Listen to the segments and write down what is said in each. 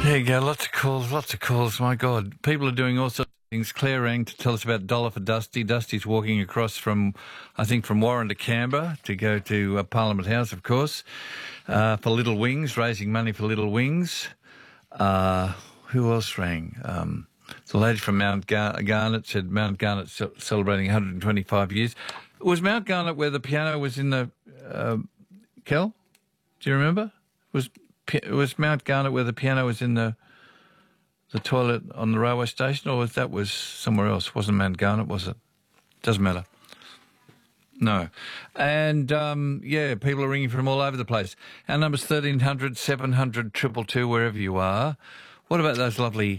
There you go, lots of calls, my God. People are doing all sorts of things. Claire rang to tell us about Dollar for Dusty. Dusty's walking across from Warren to Canberra to go to Parliament House, of course, for Little Wings, raising money for Little Wings. Who else rang? The lady from Mount Garnet said Mount Garnet celebrating 125 years. Was Mount Garnet where the piano was in the... Kel? Do you remember? Was Mount Garnet where the piano was in the toilet on the railway station, or was somewhere else? Wasn't Mount Garnet, was it? Doesn't matter. No. And, people are ringing from all over the place. Our number's 1300 700 222, wherever you are. What about those lovely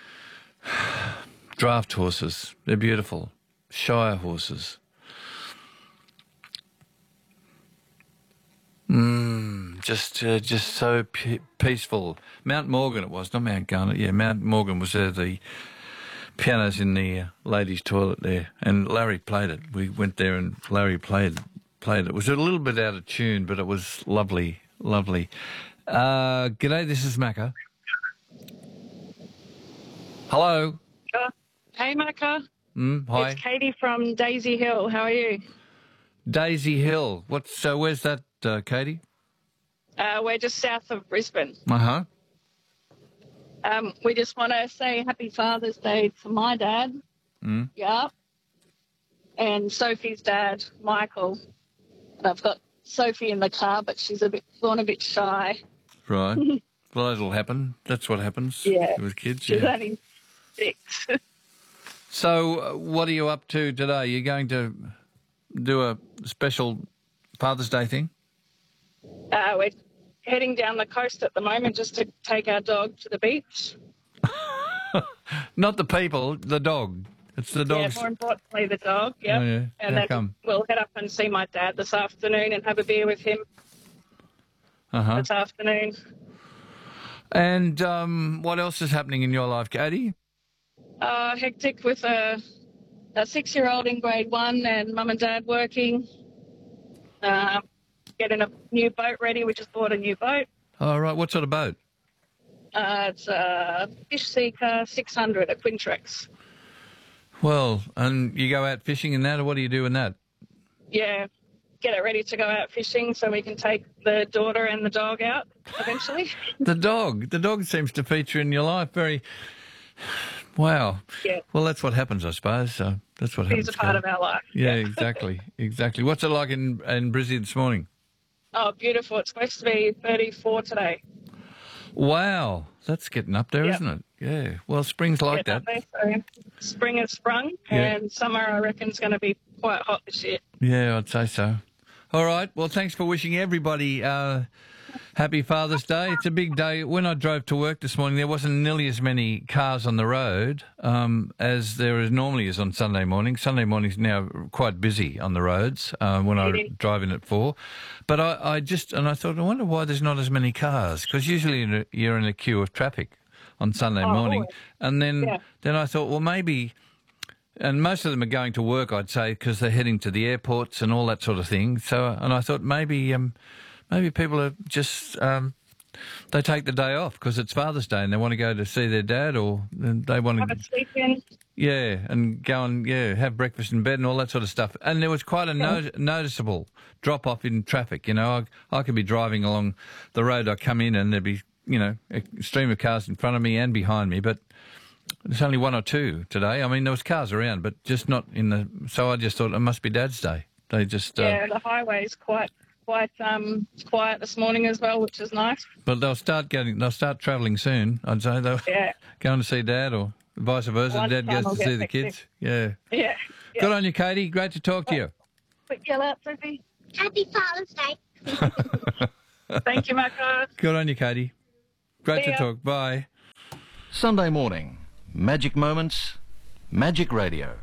draft horses? They're beautiful. Shire horses. Just so peaceful. Mount Morgan it was, not Mount Garnet. Yeah, Mount Morgan was there. The piano's in the ladies' toilet there, and Larry played it. We went there and Larry played it. It was a little bit out of tune, but it was lovely, lovely. G'day, this is Macca. Hello. Hey, Macca. Hi. It's Katie from Daisy Hill. How are you? Daisy Hill. Where's that, Katie? We're just south of Brisbane. Uh-huh. We just want to say Happy Father's Day to my dad. Yeah. And Sophie's dad, Michael. And I've got Sophie in the car, but she's gone a bit shy. Right. Well, that'll happen. That's what happens with kids. She's only 6. So what are you up to today? You're going to do a special Father's Day thing? We're heading down the coast at the moment just to take our dog to the beach. Not the people, the dog. It's the dog. Yeah, more importantly, the dog, yep. Oh, yeah. And then we'll head up and see my dad this afternoon and have a beer with him this afternoon. And what else is happening in your life, Katie? Hectic with a 6-year-old in grade 1 and mum and dad working. Getting a new boat ready. We just bought a new boat. Oh, right. What sort of boat? It's a Fish Seeker 600 at Quintrex. Well, and you go out fishing in that, or what do you do in that? Yeah, get it ready to go out fishing so we can take the daughter and the dog out eventually. The dog seems to feature in your life very... Wow. Yeah. Well, that's what happens, I suppose. So that's what happens. He's a part of our life. Yeah, exactly. What's it like in Brizzy this morning? Oh, beautiful. It's supposed to be 34 today. Wow. That's getting up there, isn't it? Yeah. Well, spring's like that. So spring has sprung, and summer, I reckon, is going to be quite hot this year. Yeah, I'd say so. All right. Well, thanks for wishing everybody Happy Father's Day. It's a big day. When I drove to work this morning, there wasn't nearly as many cars on the road as there normally is on Sunday morning. Sunday morning's now quite busy on the roads when I drive in at 4. But I thought, I wonder why there's not as many cars, because usually you're in a queue of traffic on Sunday morning. Always. And then I thought, well, maybe... And most of them are going to work, I'd say, because they're heading to the airports and all that sort of thing. And I thought maybe people are just they take the day off because it's Father's Day and they want to go to see their dad, or they want to have a sleep-in. Yeah, and go and have breakfast in bed and all that sort of stuff. And there was quite a noticeable drop off in traffic. You know, I could be driving along the road, I come in and there'd be a stream of cars in front of me and behind me, but there's only 1 or 2 today. I mean, there was cars around, but just not in the... So I just thought it must be Dad's Day. They just... the highway's quite quiet this morning as well, which is nice. But they'll start travelling soon, I'd say. They'll going to see Dad, or vice versa. Dad goes to see the kids. Yeah. Good on you, Katie. Great to talk to you. Quick yell out, Sophie. Happy Father's Day. Thank you, Marco. Good on you, Katie. Great to talk. Bye. Sunday morning. Magic Moments, Magic Radio.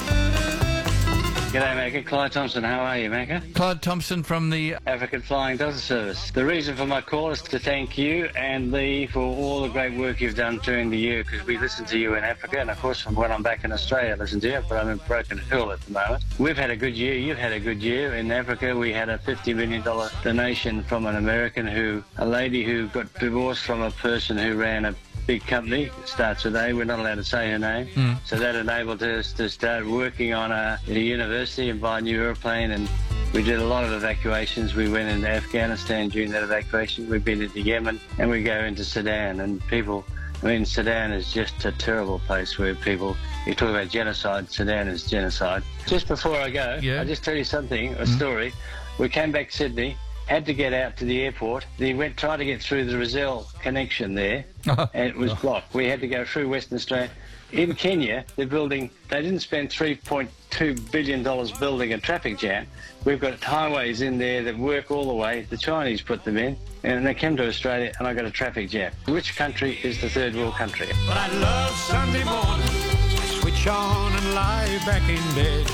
G'day, Macca. Clyde Thompson. How are you, Macca? Clyde Thompson from the African Flying Doctor Service. The reason for my call is to thank you and Lee for all the great work you've done during the year, because we listen to you in Africa, and of course when I'm back in Australia I listen to you, but I'm in Broken Hill at the moment. We've had a good year. You've had a good year. In Africa we had a $50 million donation from a lady who got divorced from a person who ran a big company. It starts with A. We're not allowed to say her name. So that enabled us to start working on a university and buy a new airplane. And we did a lot of evacuations. We went into Afghanistan during that evacuation. We've been into Yemen, and we go into Sudan. And people, I mean, Sudan is just a terrible place where people, you talk about genocide, Sudan is genocide. Just before I go, I'll just tell you something, a story. We came back to Sydney, had to get out to the airport. Tried to get through the Rozelle connection there, and it was blocked. We had to go through Western Australia. In Kenya, they didn't spend $3.2 billion building a traffic jam. We've got highways in there that work all the way. The Chinese put them in, and they came to Australia, and I got a traffic jam. Which country is the third world country? But I love Sunday morning. Switch on and lie back in bed.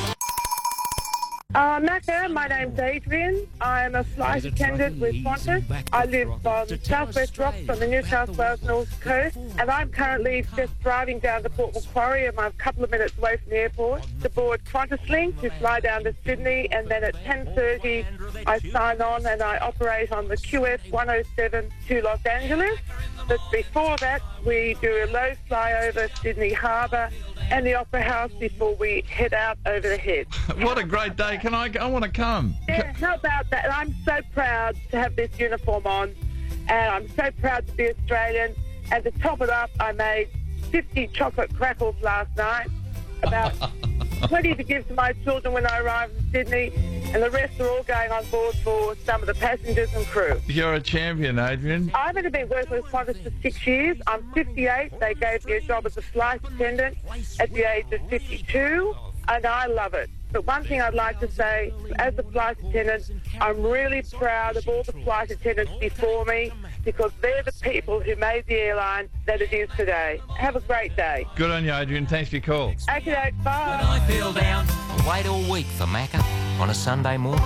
Macca, my name's Adrian. I'm a flight attendant with Qantas. I live on Southwest Rocks on the New South Wales North Coast, and I'm currently just driving down to Port Macquarie. I'm a couple of minutes away from the airport to board QantasLink to fly down to Sydney, and then at 10:30 I sign on and I operate on the QS 107 to Los Angeles. But before that, we do a low flyover Sydney Harbour and the Opera House before we head out over the head. What a great day. I want to come. Yeah, how about that? And I'm so proud to have this uniform on, and I'm so proud to be Australian. And to top it up, I made 50 chocolate crackles last night, about 20 to give to my children when I arrived in Sydney, and the rest are all going on board for some of the passengers and crew. You're a champion, Adrian. I've only been working with Qantas for 6 years. I'm 58. They gave me a job as a flight attendant at the age of 52, and I love it. But one thing I'd like to say, as a flight attendant, I'm really proud of all the flight attendants before me, because they're the people who made the airline that it is today. Have a great day. Good on you, Adrian. Thanks for your call. Okay, bye. When I feel down, I wait all week for Macca on a Sunday morning.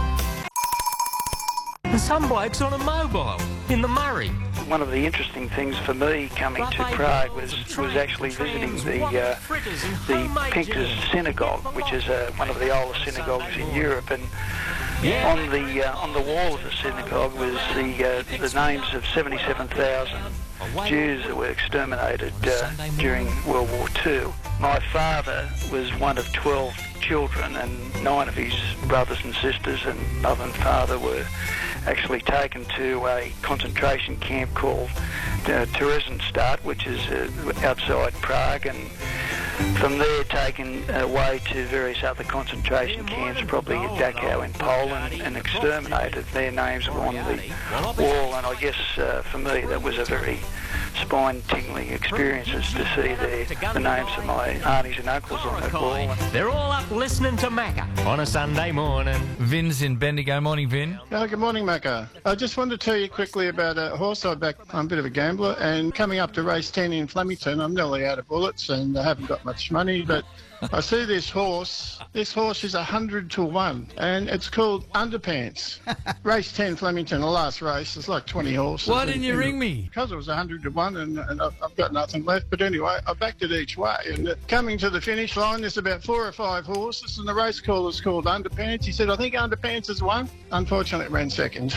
And some bloke's on a mobile in the Murray. One of the interesting things for me coming to Prague was actually visiting the Pinkas Synagogue, which is one of the oldest synagogues in Europe, and on the wall of the synagogue was the names of 77,000 Jews that were exterminated during World War II. My father was one of 12 children, and 9 of his brothers and sisters and mother and father were actually taken to a concentration camp called Theresienstadt, which is outside Prague, and from there taken away to various other concentration camps, probably at Dachau in Poland, and exterminated. Their names were on the wall, and I guess for me that was a very spine-tingling experiences to see the names of my aunties and uncles on that wall. They're all up listening to Macca on a Sunday morning. Vin's in Bendigo. Morning, Vin. Good morning, Macca. I just wanted to tell you quickly about a horse I backed. I'm a bit of a gambler, and coming up to race 10 in Flemington, I'm nearly out of bullets and I haven't got much money, but I see this horse. This horse is 100 to 1, and it's called Underpants. Race 10 Flemington, the last race. There's like 20 horses. Why didn't you ring me? Because it was 100 to 1, and I've got nothing left. But anyway, I backed it each way. And coming to the finish line, there's about 4 or 5 horses, and the race caller's called Underpants. He said, I think Underpants has won. Unfortunately, it ran second.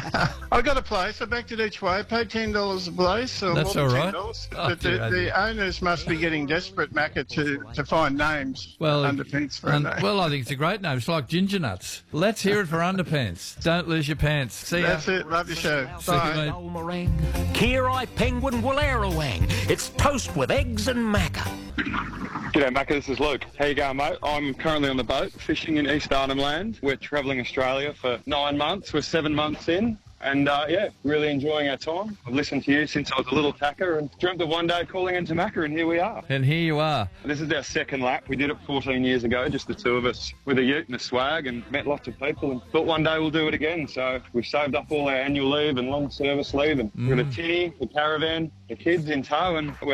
I got a place. I backed it each way. Paid $10 a place. Or That's more than all right. $10. But the owners must be getting desperate, Macca, to find names. Well, Underpants for a name. Well, I think it's a great name. It's like Ginger Nuts. Let's hear it for Underpants. Don't lose your pants. See ya. That's it. Love your show. See you, Bye. mate. Kiri Penguin Wallerawang. It's toast with eggs and Macca. G'day Macca, this is Luke. How you going, mate? I'm currently on the boat fishing in East Arnhem Land. We're travelling Australia for 9 months. We're 7 months in. And, really enjoying our time. I've listened to you since I was a little tacker and dreamt of one day calling into Macca, and here we are. And here you are. This is our second lap. We did it 14 years ago, just the two of us with a ute and a swag, and met lots of people and thought one day we'll do it again. So we've saved up all our annual leave and long service leave, and we've got a tinny, the caravan, the kids in tow, and we're